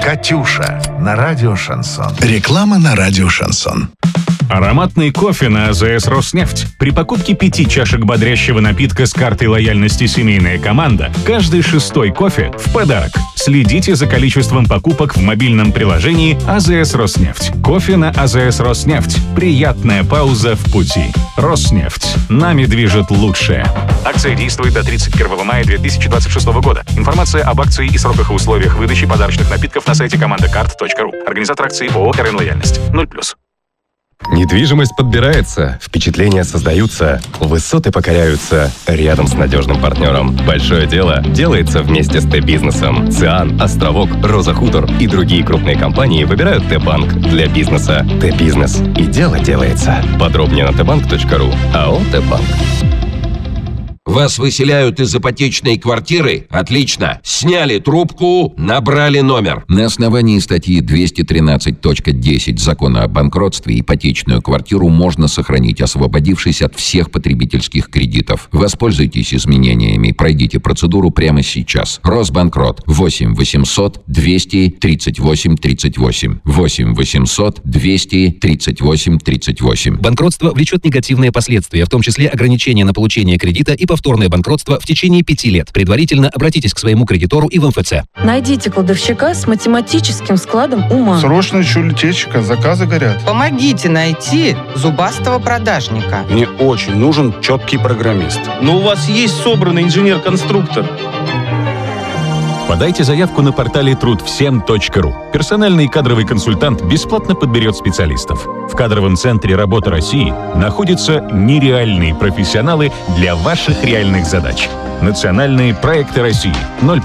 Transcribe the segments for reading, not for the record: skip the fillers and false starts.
«Катюша» на радио «Шансон». Реклама на радио «Шансон». Ароматный кофе на АЗС «Роснефть». При покупке 5 чашек бодрящего напитка с картой лояльности «Семейная команда» каждый 6-й кофе в подарок. Следите за количеством покупок в мобильном приложении АЗС «Роснефть». Кофе на АЗС «Роснефть». Приятная пауза в пути. «Роснефть». Нами движет лучшее. Акция действует до 31 мая 2026 года. Информация об акции и сроках и условиях выдачи подарочных напитков на сайте командакарт.ру. Организатор акции ООО «РН Лояльность». 0+. Недвижимость подбирается, впечатления создаются, высоты покоряются рядом с надежным партнером. Большое дело делается вместе с Т-бизнесом. ЦИАН, Островок, Роза Хутор и другие крупные компании выбирают Т-банк для бизнеса. Т-бизнес. И дело делается. Подробнее на tbank.ru. АО «Т-банк». Вас выселяют из ипотечной квартиры? Отлично. Сняли трубку, набрали номер. На основании статьи 213.10 Закона о банкротстве ипотечную квартиру можно сохранить, освободившись от всех потребительских кредитов. Воспользуйтесь изменениями, пройдите процедуру прямо сейчас. Росбанкрот 8 800 238 38. 8 800 238 38. Банкротство влечет негативные последствия, в том числе ограничения на получение кредита и повторное банкротство в течение 5 лет. Предварительно обратитесь к своему кредитору и в МФЦ. Найдите кладовщика с математическим складом ума. Срочно ищу литейщика, заказы горят. Помогите найти зубастого продажника. Мне очень нужен четкий программист. Но у вас есть собранный инженер-конструктор. Подайте заявку на портале trudvsem.ru. Персональный кадровый консультант бесплатно подберет специалистов. В кадровом центре «Работа России» находятся нереальные профессионалы для ваших реальных задач. Национальные проекты России. 0+.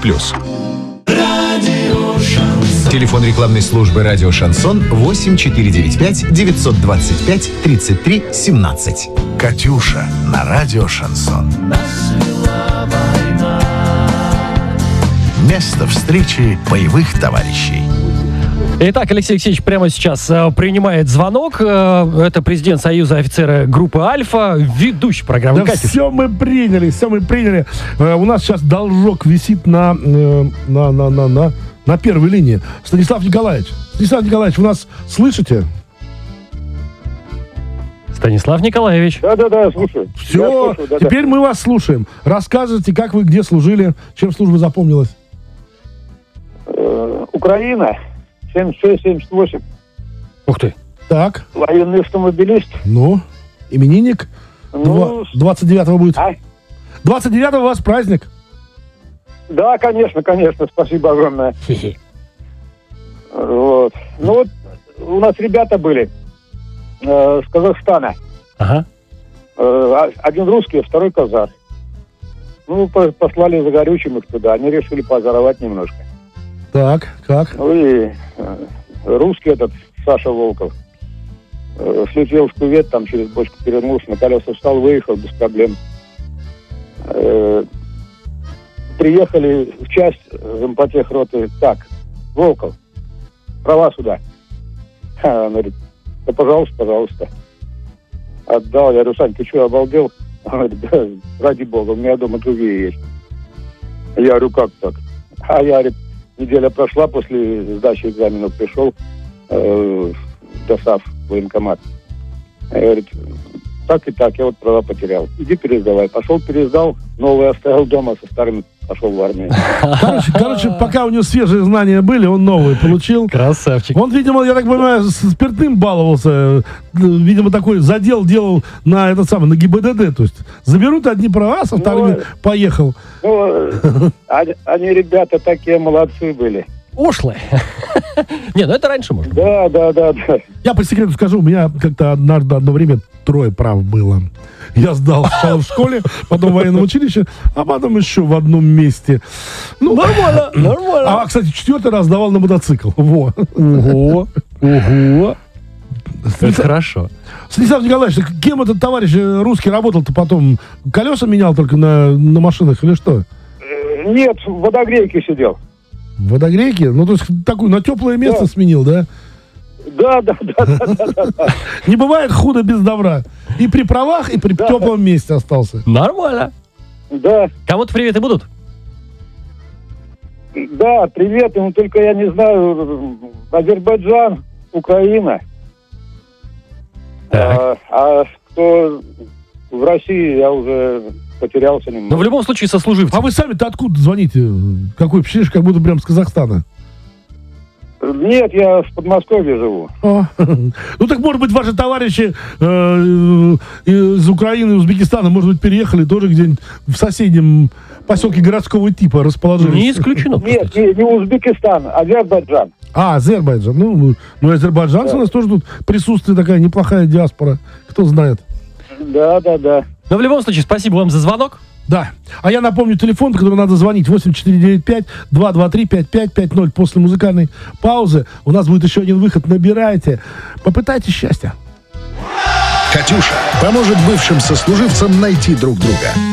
Телефон рекламной службы «Радио Шансон» 8495 925 33 17. «Катюша» на радио «Шансон». Место встречи боевых товарищей. Итак, Алексей Алексеевич прямо сейчас принимает звонок. Это президент Союза офицера группы «Альфа», ведущий программы «Катюша». Все мы приняли. У нас сейчас должок висит на первой линии. Станислав Николаевич, вы нас слышите? Станислав Николаевич. Да, слушаю. Все, теперь мы вас слушаем. Рассказывайте, как вы где служили, чем служба запомнилась. Украина, 76-78. Ух ты. Так. Военный автомобилист. Ну, именинник. 29-го будет. 29-го у вас праздник. Да, конечно, спасибо огромное. Вот. Ну вот, у нас ребята были с Казахстана. Ага. Один русский, второй казах. Ну, послали за горючим их туда. Они решили позоровать немножко. Так, как? Ну и русский этот, Саша Волков, слетел в кювет, там через бочку перевернулся, на колеса встал, выехал без проблем. Приехали в часть зампотехроты. Так, Волков, права сюда. Он говорит, да пожалуйста. Отдал. Я говорю, Сань, ты что, обалдел? Он говорит, да, ради бога, у меня дома другие есть. Я говорю, как так? А я, говорит, неделя прошла, после сдачи экзаменов пришел ДОСАВ, военкомат. Говорит, так и так, я вот права потерял. Иди пересдавай. Пошел, пересдал, новый оставил дома, со старыми пошел в армию. Короче, пока у него свежие знания были, он новые получил. Красавчик. Он, видимо, я так понимаю, спиртным баловался. Видимо, такой задел делал на на ГИБДД. То есть заберут одни права, со вторыми поехал. Они, ребята, такие молодцы были. Ушлые. Не, это раньше можно. Да. Я по секрету скажу, у меня как-то одно время 3 прав было. Я сдал сначала в школе, потом в военном училище, а потом еще в одном месте. Ну, нормально. А, кстати, 4-й раз сдавал на мотоцикл. Во. Ого. Это хорошо. Станислав Николаевич, кем этот товарищ русский работал-то потом? Колеса менял только на машинах или что? Нет, в водогрейке сидел. В водогрейке? Ну, то есть, такую, на теплое место сменил, да? Да. Не бывает худо без добра. И при правах, и при теплом месте остался. Нормально. Да. Кому-то приветы будут? Да, привет, ну только я не знаю, Азербайджан, Украина. А кто в России, я уже потерялся немного. Но в любом случае сослуживцы. А вы сами-то откуда звоните? Какой впечатление, как будто прям с Казахстана? Нет, я в Подмосковье живу. Ну так, может быть, ваши товарищи из Украины и Узбекистана, может быть, переехали тоже где-нибудь в соседнем поселке городского типа расположились? Не исключено. Нет, не Узбекистан, Азербайджан. Азербайджан. Ну, азербайджанцы у нас тоже тут присутствует такая неплохая диаспора. Кто знает. Да. Но в любом случае, спасибо вам за звонок. Да. А я напомню телефон, по которому надо звонить. 8495-223-5550. После музыкальной паузы у нас будет еще один выход. Набирайте. Попытайтесь счастья. «Катюша» поможет бывшим сослуживцам найти друг друга.